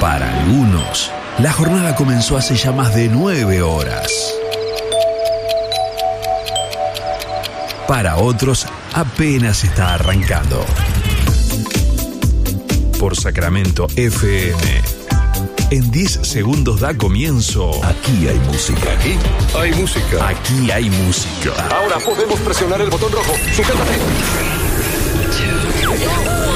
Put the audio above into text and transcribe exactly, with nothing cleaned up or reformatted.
Para algunos, la jornada comenzó hace ya más de nueve horas. Para otros, apenas está arrancando. Por Sacramento F M. En diez segundos da comienzo. Aquí hay música. Aquí hay música. Aquí hay música. Ahora podemos presionar el botón rojo. Sujétate.